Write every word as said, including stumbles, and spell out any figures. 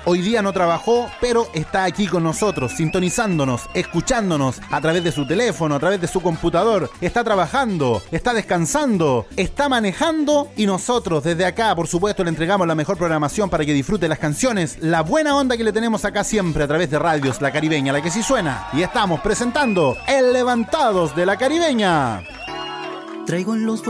hoy día no trabajó, pero está aquí con nosotros, sintonizándonos, escuchándonos a través de su teléfono, a través de su computador. Está trabajando, está descansando, está manejando y nosotros desde acá, por supuesto, le entregamos la mejor programación para que disfrute las canciones, la buena onda que le tenemos acá siempre a través de radios La Caribeña, la que sí suena. Y estamos presentando el Levantados de La Caribeña. Traigo en los